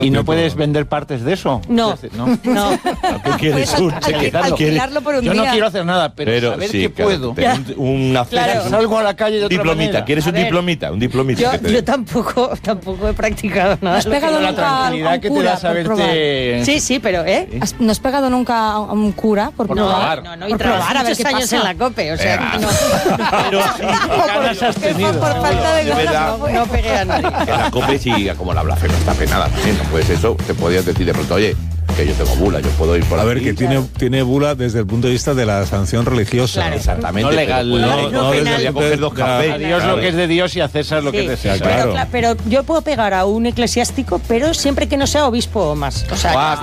¿Y no puedes vender partes de eso? No. ¿Qué quieres? Alquilarlo por un Yo día. no quiero hacer nada, pero saber que puedo. Una Claro. Salgo a la calle de otra diplomita. manera. ¿Quieres un diplomita? Un diplomita. Yo tampoco he practicado nada. ¿Has pegado La nunca a tranquilidad un que te cura da por saberte... Sí, pero ¿No has pegado nunca a un cura por probar? No, Por probar, a ver muchos qué años pasa. en la COPE, o sea, que no. Pero ganas has tenido. Por falta de verdad. ganas no pegué a nadie. En la COPE sí, como la blasfema está penada también, ¿no? Pues eso, te podías decir de pronto, oye, que yo tengo bula, yo puedo ir por A aquí. ver, que tiene bula desde el punto de vista de la sanción religiosa. Claro. Exactamente. No legal. No, desde desde el coger dos cafés. A Dios lo que es de Dios y a César lo que es de César. claro. Pero yo puedo pegar a un eclesiástico, pero siempre que no sea obispo o más. O sea,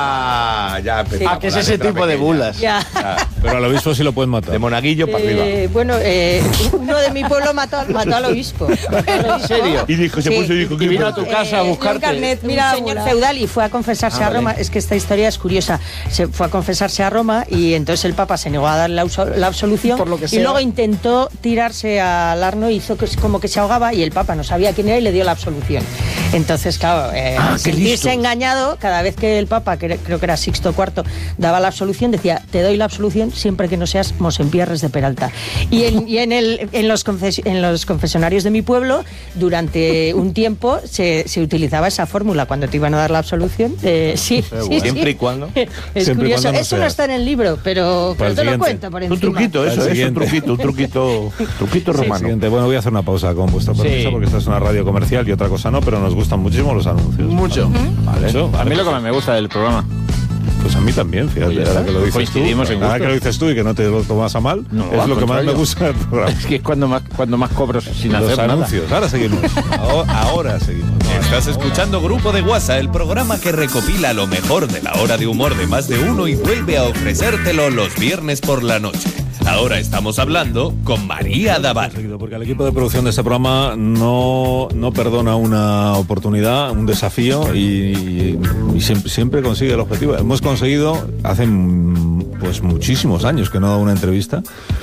Ya empezamos. Ah, que es la ese letra tipo de pequeña. bulas. ya. Pero al obispo sí lo pueden matar. De monaguillo para arriba. Bueno, uno de mi pueblo mató al obispo. ¿En serio? Y dijo, se Sí. puso y dijo, Y vino a tu casa a Un buscarte. carnet, mira, un señor feudal y fue a confesarse a Roma. Es que esta historia es curiosa. Se fue a confesarse a Roma y entonces el Papa se negó a dar la absolución. Por lo que y sea. luego intentó tirarse al Arno, hizo como que se ahogaba y el Papa no sabía quién era y le dio la absolución. Entonces, claro, sentirse engañado, cada vez que el Papa, que creo que era Sixto IV, daba la absolución, decía, te doy la absolución siempre que no seas Mosempierres de Peralta. Y en los confesionarios de mi pueblo, durante un tiempo se utilizaba esa fórmula cuando te iban a dar la absolución. Sí. Siempre y cuando. Es Siempre y curioso. cuando no Eso no seas. está en el libro, pero Para el te lo siguiente. cuento por Un encima. truquito, eso Al es un siguiente. truquito romano. Siguiente. Bueno, voy a hacer una pausa con vuestro permiso, Sí. porque esta es una radio comercial y otra cosa no, pero nos gustan muchísimo los anuncios. Mucho. Vale. Eso, A vale. mí lo que más me gusta del programa. Pues a mí también, fíjate, Oye, ahora que lo dices tú. coincidimos en Ahora gustos. que lo dices tú y que no te lo tomas a mal, No, es al lo que más me contrario. gusta del programa. Es que es cuando más cobro sin Los hacer nada. anuncios. Ahora seguimos. Ahora seguimos. Estás escuchando Grupo de WhatsApp, el programa que recopila lo mejor de la hora de humor de más de uno y vuelve a ofrecértelo los viernes por la noche. Ahora estamos hablando con María Daval. Porque el equipo de producción de este programa no perdona una oportunidad, un desafío y siempre consigue el objetivo. Hemos conseguido, hace pues muchísimos años que no he dado una entrevista,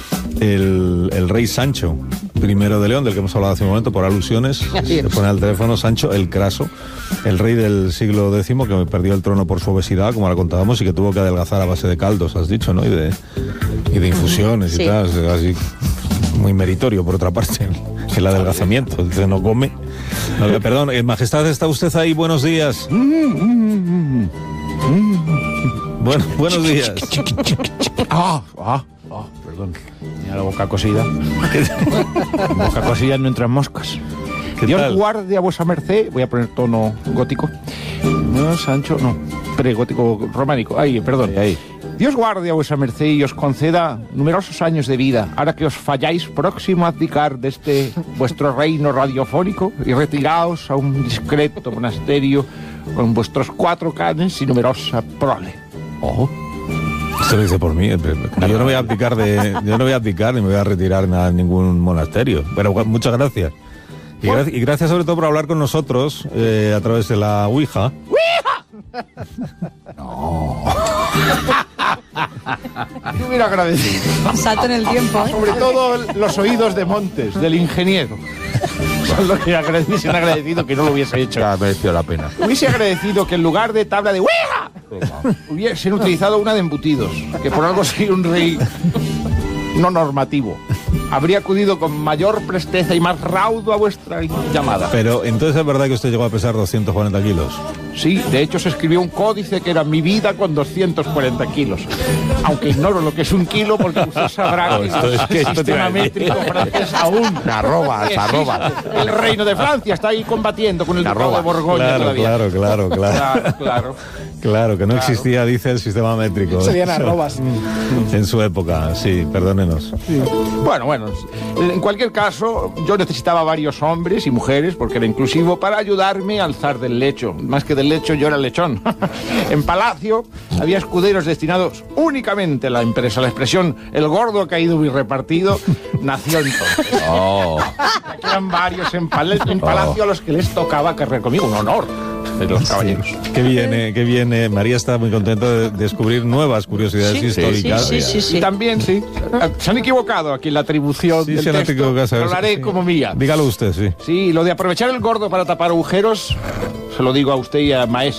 el rey Sancho I de León, del que hemos hablado hace un momento, por alusiones, se pone al teléfono Sancho el Craso, el rey del siglo X que perdió el trono por su obesidad, como la contábamos, y que tuvo que adelgazar a base de caldos, has dicho, ¿no? Y de infusiones Sí. y tal, así muy meritorio por otra parte el adelgazamiento, dice no come. No, perdón, Majestad, ¿está usted ahí? Buenos días. Bueno, buenos días. Perdón. Tenía la boca cosida. Boca cosida no entran moscas. ¿Qué Dios tal? guarde a vuesa merced. Voy a poner tono gótico. No, Sancho, no. Pre-gótico románico. Ahí, perdón. Ahí. Dios guarde a vuesa merced y os conceda numerosos años de vida, ahora que os falláis próximo a abdicar de este vuestro reino radiofónico y retiraos a un discreto monasterio con vuestros 4 canes y numerosa prole. Ojo. Esto lo dice por mí. Yo no voy a abdicar ni me voy a retirar a ningún monasterio. Pero muchas gracias. Y gracias sobre todo por hablar con nosotros a través de la Ouija. Yo hubiera agradecido. Salto en el tiempo. Sobre todo los oídos de Montes, del ingeniero. Son los que hubiesen agradecido que no lo hubiese hecho. Ya mereció la pena. Hubiese agradecido que en lugar de tabla de Ouija hubiesen utilizado una de embutidos, que por algo soy un rey no normativo. Habría acudido con mayor presteza y más raudo a vuestra llamada. Pero entonces es verdad que usted llegó a pesar 240 kilos. Sí, de hecho se escribió un códice que era mi vida con 240 kilos. Aunque ignoro lo que es un kilo porque usted sabrá que el sistema métrico francés aún... Arrobas. El reino de Francia está ahí combatiendo con el ducado de Borgoña todavía. Claro. Claro. Que no existía, dice, el sistema métrico. Serían arrobas. En su época, sí, perdónenos. Bueno, en cualquier caso, yo necesitaba varios hombres y mujeres, porque era inclusivo, para ayudarme a alzar del lecho. Más que del lecho, yo era el lechón. En Palacio había escuderos destinados únicamente a la empresa. La expresión "el gordo ha caído y repartido" nació entonces. Aquí eran varios en Palacio a los que les tocaba cargar conmigo. Un honor de los caballeros. Qué viene. María está muy contenta de descubrir nuevas curiosidades históricas. Y también, sí, se han equivocado aquí en la atribución Sí, del se han texto, equivocado, pero lo sí. haré como mía. Dígalo usted, sí. Sí, lo de aprovechar el gordo para tapar agujeros, se lo digo a usted y a Maese.